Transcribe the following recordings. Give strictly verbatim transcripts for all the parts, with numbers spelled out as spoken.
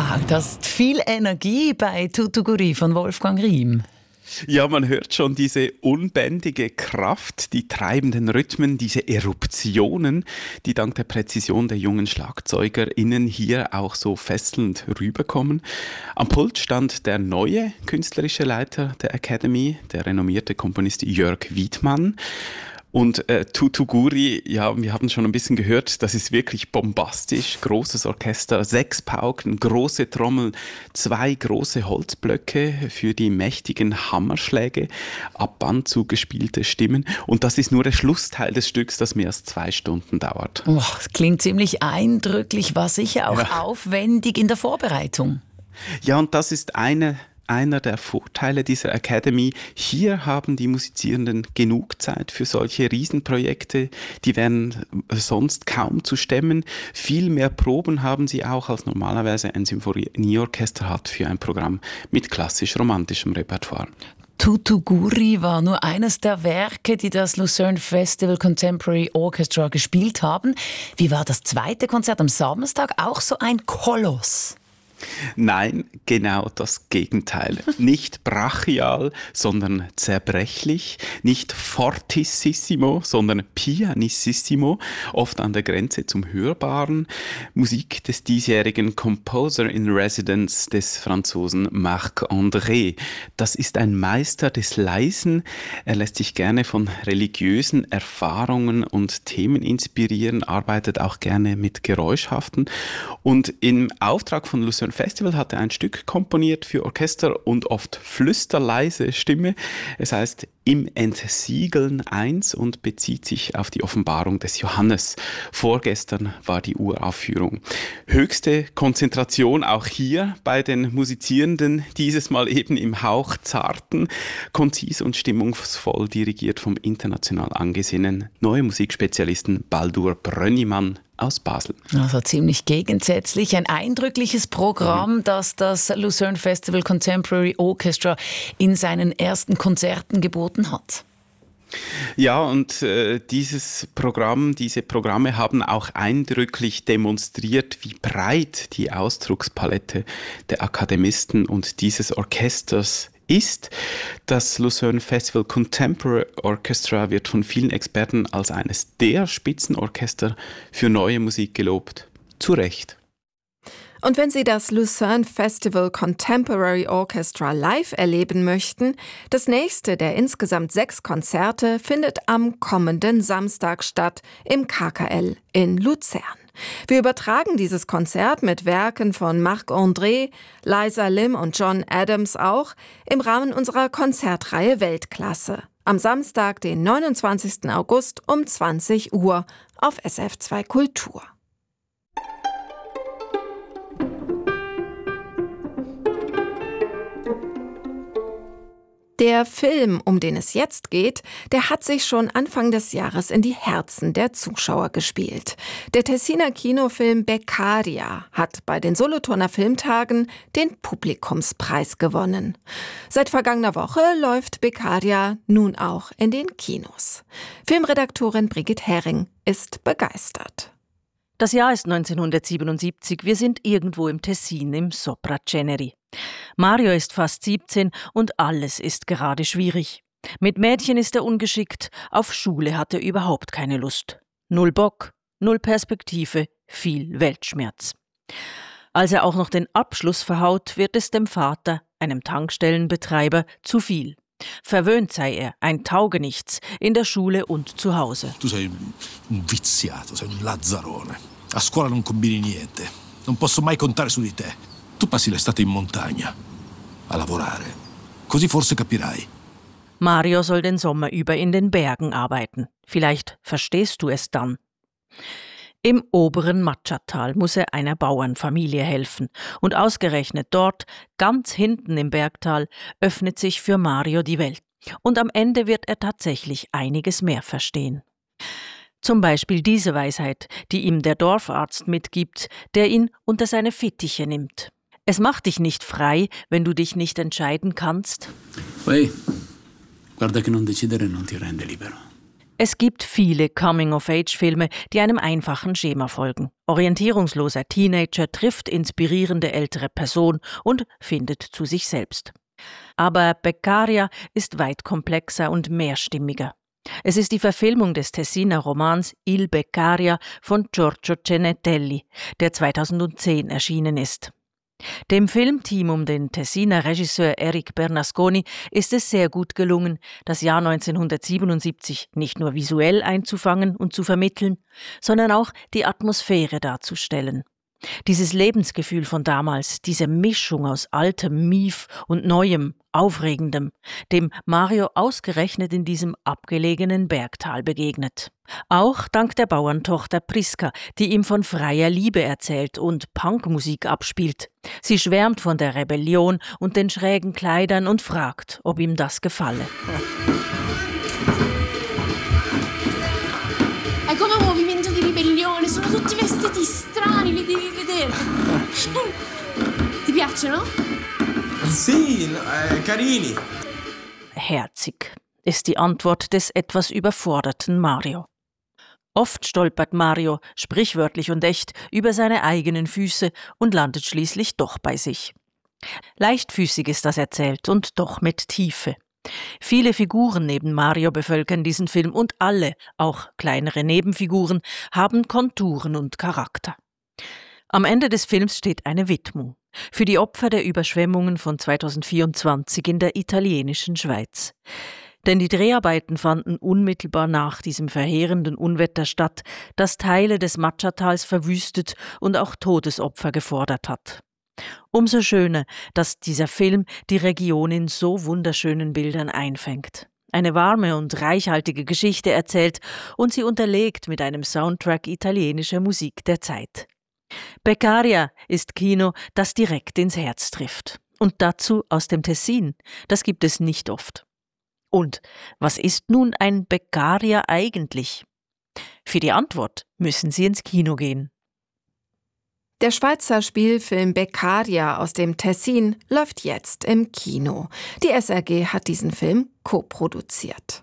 Wow, das ist viel Energie bei Thuthugury von Wolfgang Riem. Ja, man hört schon diese unbändige Kraft, die treibenden Rhythmen, diese Eruptionen, die dank der Präzision der jungen SchlagzeugerInnen hier auch so fesselnd rüberkommen. Am Pult stand der neue künstlerische Leiter der Academy, der renommierte Komponist Jörg Wiedmann. Und äh, Thuthugury, ja, wir haben schon ein bisschen gehört, das ist wirklich bombastisch. Großes Orchester, sechs Pauken, große Trommeln, zwei große Holzblöcke für die mächtigen Hammerschläge, ab Band zugespielte Stimmen. Und das ist nur der Schlussteil des Stücks, das mehr als zwei Stunden dauert. Oh, das klingt ziemlich eindrücklich, war sicher auch ja. aufwendig in der Vorbereitung. Ja, und das ist eine... Einer der Vorteile dieser Academy, hier haben die Musizierenden genug Zeit für solche Riesenprojekte, die wären sonst kaum zu stemmen. Viel mehr Proben haben sie auch, als normalerweise ein Symphonieorchester hat für ein Programm mit klassisch-romantischem Repertoire. Thuthugury war nur eines der Werke, die das Lucerne Festival Contemporary Orchestra gespielt haben. Wie war das zweite Konzert am Samstag? Auch so ein Koloss? Nein, genau das Gegenteil. Nicht brachial, sondern zerbrechlich. Nicht fortissimo, sondern pianissimo. Oft an der Grenze zum Hörbaren. Musik des diesjährigen Composer in Residence des Franzosen Marc-André. Das ist ein Meister des Leisen. Er lässt sich gerne von religiösen Erfahrungen und Themen inspirieren, arbeitet auch gerne mit Geräuschhaften. Und im Auftrag von Lucerne Festival hat er ein Stück komponiert für Orchester und oft flüsterleise Stimme. Es heißt Im Entsiegeln eins und bezieht sich auf die Offenbarung des Johannes. Vorgestern war die Uraufführung. Höchste Konzentration auch hier bei den Musizierenden, dieses Mal eben im Hauch zarten, konzis und stimmungsvoll dirigiert vom international angesehenen neuen Musikspezialisten Baldur Brönnimann aus Basel. Also ziemlich gegensätzlich. Ein eindrückliches Programm, das das Lucerne Festival Contemporary Orchestra in seinen ersten Konzerten geboten hat. Ja, und äh, dieses Programm, diese Programme haben auch eindrücklich demonstriert, wie breit die Ausdruckspalette der Akademisten und dieses Orchesters ist. Das Lucerne Festival Contemporary Orchestra wird von vielen Experten als eines der Spitzenorchester für neue Musik gelobt. Zu Recht. Und wenn Sie das Lucerne Festival Contemporary Orchestra live erleben möchten, das nächste der insgesamt sechs Konzerte findet am kommenden Samstag statt im K K L in Luzern. Wir übertragen dieses Konzert mit Werken von Marc-André, Liza Lim und John Adams auch im Rahmen unserer Konzertreihe Weltklasse. Am Samstag, den neunundzwanzigsten August um zwanzig Uhr auf S F zwei Kultur. Der Film, um den es jetzt geht, der hat sich schon Anfang des Jahres in die Herzen der Zuschauer gespielt. Der Tessiner Kinofilm Beccaria hat bei den Solothurner Filmtagen den Publikumspreis gewonnen. Seit vergangener Woche läuft Beccaria nun auch in den Kinos. Filmredaktorin Brigitte Hering ist begeistert. Das Jahr ist neunzehnhundertsiebenundsiebzig. Wir sind irgendwo im Tessin, im Sopra Ceneri. Mario ist fast siebzehn und alles ist gerade schwierig. Mit Mädchen ist er ungeschickt, auf Schule hat er überhaupt keine Lust. Null Bock, null Perspektive, viel Weltschmerz. Als er auch noch den Abschluss verhaut, wird es dem Vater, einem Tankstellenbetreiber, zu viel. Verwöhnt sei er, ein Taugenichts, in der Schule und zu Hause. Tu sei un viziato, sei un lazzarone. A scuola non combini niente. Non posso mai contare su di te. Tu passi l'estate in montagna, a lavorare. Così forse capirai. Mario soll den Sommer über in den Bergen arbeiten. Vielleicht verstehst du es dann. Im oberen Matschatal muss er einer Bauernfamilie helfen. Und ausgerechnet dort, ganz hinten im Bergtal, öffnet sich für Mario die Welt. Und am Ende wird er tatsächlich einiges mehr verstehen. Zum Beispiel diese Weisheit, die ihm der Dorfarzt mitgibt, der ihn unter seine Fittiche nimmt. Es macht dich nicht frei, wenn du dich nicht entscheiden kannst. Hey, guarda che non decidere non ti rende libero. Es gibt viele Coming-of-Age-Filme, die einem einfachen Schema folgen. Orientierungsloser Teenager trifft inspirierende ältere Person und findet zu sich selbst. Aber Beccaria ist weit komplexer und mehrstimmiger. Es ist die Verfilmung des Tessiner Romans Il Beccaria von Giorgio Cenetelli, der zweitausendzehn erschienen ist. Dem Filmteam um den Tessiner Regisseur Eric Bernasconi ist es sehr gut gelungen, das Jahr neunzehnhundertsiebenundsiebzig nicht nur visuell einzufangen und zu vermitteln, sondern auch die Atmosphäre darzustellen. Dieses Lebensgefühl von damals, diese Mischung aus altem Mief und neuem, aufregendem, dem Mario ausgerechnet in diesem abgelegenen Bergtal begegnet. Auch dank der Bauerntochter Priska, die ihm von freier Liebe erzählt und Punkmusik abspielt. Sie schwärmt von der Rebellion und den schrägen Kleidern und fragt, ob ihm das gefalle. È come un movimento di ribellione, sono tutti vestiti strani, li devi vedere. Ti piacciono? Sì, eh, carini. Herzig ist die Antwort des etwas überforderten Mario. Oft stolpert Mario, sprichwörtlich und echt, über seine eigenen Füße und landet schließlich doch bei sich. Leichtfüßig ist das erzählt und doch mit Tiefe. Viele Figuren neben Mario bevölkern diesen Film und alle, auch kleinere Nebenfiguren, haben Konturen und Charakter. Am Ende des Films steht eine Widmung für die Opfer der Überschwemmungen von zweitausendvierundzwanzig in der italienischen Schweiz. Denn die Dreharbeiten fanden unmittelbar nach diesem verheerenden Unwetter statt, das Teile des Matschatals verwüstet und auch Todesopfer gefordert hat. Umso schöner, dass dieser Film die Region in so wunderschönen Bildern einfängt. Eine warme und reichhaltige Geschichte erzählt und sie unterlegt mit einem Soundtrack italienischer Musik der Zeit. Beccaria ist Kino, das direkt ins Herz trifft. Und dazu aus dem Tessin. Das gibt es nicht oft. Und was ist nun ein Beccaria eigentlich? Für die Antwort müssen Sie ins Kino gehen. Der Schweizer Spielfilm Beccaria aus dem Tessin läuft jetzt im Kino. Die S R G hat diesen Film koproduziert.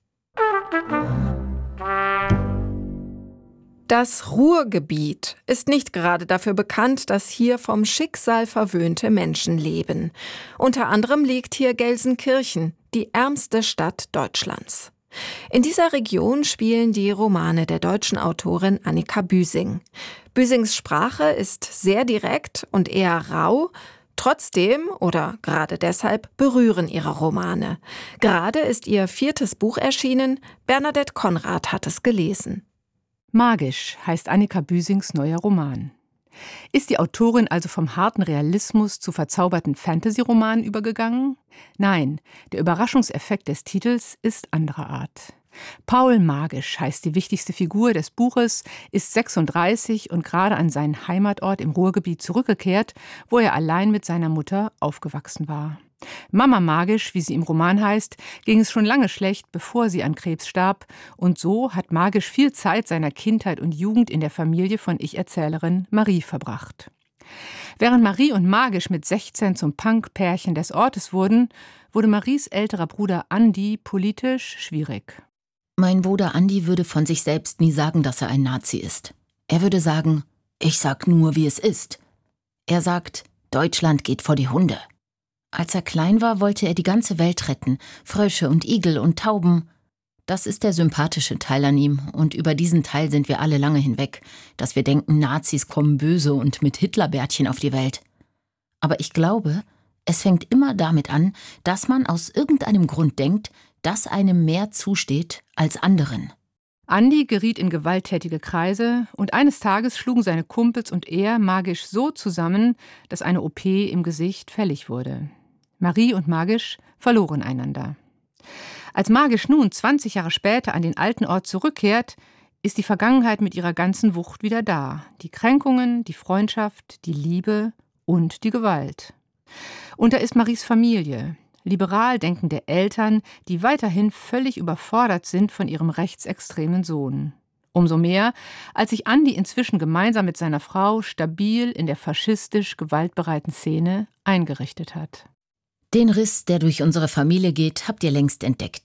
Das Ruhrgebiet ist nicht gerade dafür bekannt, dass hier vom Schicksal verwöhnte Menschen leben. Unter anderem liegt hier Gelsenkirchen, die ärmste Stadt Deutschlands. In dieser Region spielen die Romane der deutschen Autorin Annika Büsing. Büsings Sprache ist sehr direkt und eher rau. Trotzdem oder gerade deshalb berühren ihre Romane. Gerade ist ihr viertes Buch erschienen. Bernadette Konrad hat es gelesen. Magisch heißt Annika Büsings neuer Roman. Ist die Autorin also vom harten Realismus zu verzauberten Fantasy-Romanen übergegangen? Nein, der Überraschungseffekt des Titels ist anderer Art. Paul Magisch heißt die wichtigste Figur des Buches, ist sechsunddreißig und gerade an seinen Heimatort im Ruhrgebiet zurückgekehrt, wo er allein mit seiner Mutter aufgewachsen war. Mama Magisch, wie sie im Roman heißt, ging es schon lange schlecht, bevor sie an Krebs starb. Und so hat Magisch viel Zeit seiner Kindheit und Jugend in der Familie von Ich-Erzählerin Marie verbracht. Während Marie und Magisch mit sechzehn zum Punk-Pärchen des Ortes wurden, wurde Maries älterer Bruder Andi politisch schwierig. Mein Bruder Andi würde von sich selbst nie sagen, dass er ein Nazi ist. Er würde sagen, ich sag nur, wie es ist. Er sagt, Deutschland geht vor die Hunde. Als er klein war, wollte er die ganze Welt retten, Frösche und Igel und Tauben. Das ist der sympathische Teil an ihm, und über diesen Teil sind wir alle lange hinweg, dass wir denken, Nazis kommen böse und mit Hitlerbärtchen auf die Welt. Aber ich glaube, es fängt immer damit an, dass man aus irgendeinem Grund denkt, dass einem mehr zusteht als anderen. Andi geriet in gewalttätige Kreise und eines Tages schlugen seine Kumpels und er Magisch so zusammen, dass eine O P im Gesicht fällig wurde. Marie und Magisch verloren einander. Als Magisch nun zwanzig Jahre später an den alten Ort zurückkehrt, ist die Vergangenheit mit ihrer ganzen Wucht wieder da. Die Kränkungen, die Freundschaft, die Liebe und die Gewalt. Und da ist Maries Familie, liberal denkende Eltern, die weiterhin völlig überfordert sind von ihrem rechtsextremen Sohn. Umso mehr, als sich Andi inzwischen gemeinsam mit seiner Frau stabil in der faschistisch gewaltbereiten Szene eingerichtet hat. Den Riss, der durch unsere Familie geht, habt ihr längst entdeckt.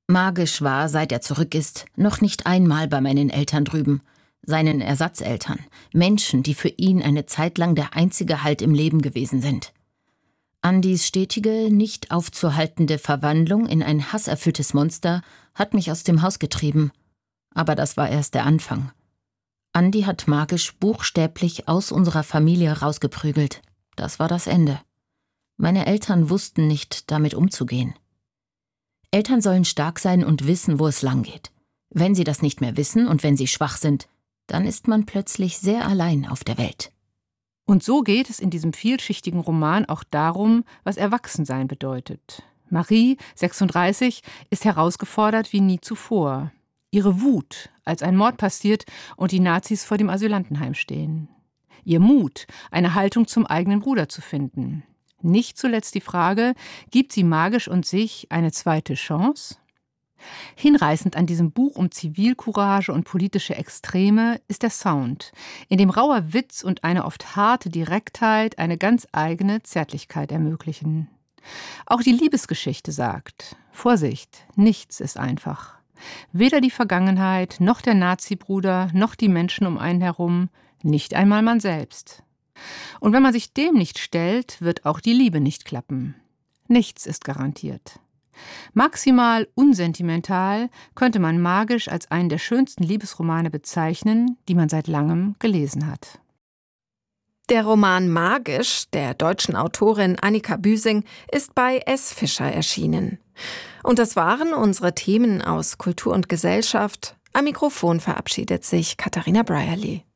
Magisch war, seit er zurück ist, noch nicht einmal bei meinen Eltern drüben, seinen Ersatzeltern, Menschen, die für ihn eine Zeit lang der einzige Halt im Leben gewesen sind. Andys stetige, nicht aufzuhaltende Verwandlung in ein hasserfülltes Monster hat mich aus dem Haus getrieben. Aber das war erst der Anfang. Andy hat Magisch buchstäblich aus unserer Familie rausgeprügelt. Das war das Ende. Meine Eltern wussten nicht, damit umzugehen. Eltern sollen stark sein und wissen, wo es lang geht. Wenn sie das nicht mehr wissen und wenn sie schwach sind, dann ist man plötzlich sehr allein auf der Welt. Und so geht es in diesem vielschichtigen Roman auch darum, was Erwachsensein bedeutet. Marie, sechsunddreißig, ist herausgefordert wie nie zuvor. Ihre Wut, als ein Mord passiert und die Nazis vor dem Asylantenheim stehen. Ihr Mut, eine Haltung zum eigenen Bruder zu finden. Nicht zuletzt die Frage, gibt sie Magisch und sich eine zweite Chance? Hinreißend an diesem Buch um Zivilcourage und politische Extreme ist der Sound, in dem rauer Witz und eine oft harte Direktheit eine ganz eigene Zärtlichkeit ermöglichen. Auch die Liebesgeschichte sagt, Vorsicht, nichts ist einfach. Weder die Vergangenheit, noch der Nazi-Bruder, noch die Menschen um einen herum, nicht einmal man selbst. Und wenn man sich dem nicht stellt, wird auch die Liebe nicht klappen. Nichts ist garantiert. Maximal unsentimental könnte man Magisch als einen der schönsten Liebesromane bezeichnen, die man seit langem gelesen hat. Der Roman Magisch der deutschen Autorin Annika Büsing ist bei S. Fischer erschienen. Und das waren unsere Themen aus Kultur und Gesellschaft. Am Mikrofon verabschiedet sich Katharina Brierley.